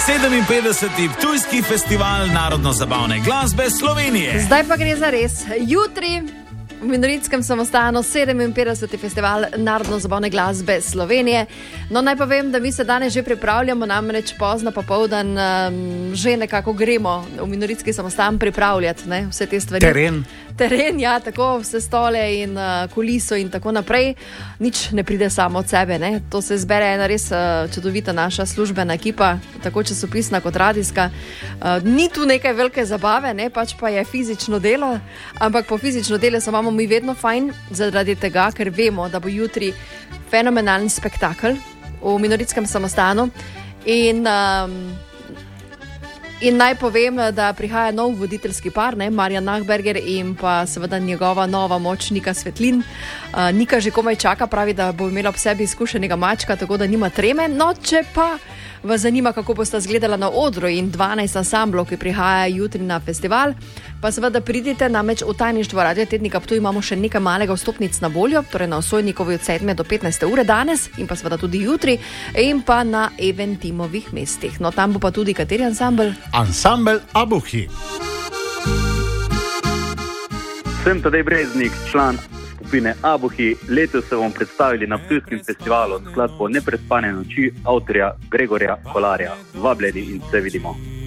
57. Ptujski festival narodno-zabavne glasbe Slovenije. Zdaj pa gre za res. Jutri v Minoritskem samostanu 57. festival narodno-zabavne glasbe Slovenije. No, naj povem, da mi se danes že pripravljamo, namreč pozno popoldan že nekako gremo v Minoritski samostan pripravljati, ne, vse te stvari. Teren, ja, tako vse stole in kuliso in tako naprej. Nič ne pride samo od sebe, ne. To se zbere ena res čudovita naša službena ekipa, tako časopisna kot radijska. Ni tu nekaj velike zabave, ne, pač pa je fizično delo, ampak po fizično delo se imamo mi vedno fajn, zaradi tega, ker vemo, da bo jutri fenomenalen spektakel v Minoritskem samostanu in naj povem, da prihaja nov voditeljski par, ne, Marjan Nahberger in pa seveda njegova nova moč Nika Svetlin. Nika že komaj čaka, pravi, da bo imela ob sebi izkušenega mačka, tako da nima treme. No, če pa vas zanima, kako boste izgledala na odru in 12 ansamblov, ki prihaja jutri na festival, pa seveda pridite, namreč v tajništvo Radio Tednika Ptuj imamo še nekaj malega vstopnic na voljo, torej na Osojnikovi od 7 do 15 ure danes in pa seveda tudi jutri in pa na Eventimovih mestih. No, tam bo pa tudi kateri ansambl? Ansambl Abuhi. Sem Tadej Breznik, član skupine Abuhi. Letos se bomo predstavili na Ptujskem festivalu skladbo Neprespane noči avtorja Gregorja Kolarja. Vabljeni in se vidimo.